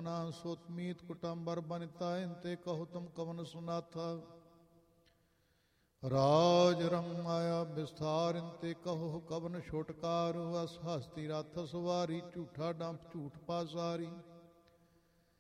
मना सोतमीत कुटम्बर बनिता इनते कहो तुम कवन सुनाथा। राज रंग आया विस्तार इनते कहो कवन छोटकार। अस हस्ती रथ सवारी झूठा डंप झूठ पासारी।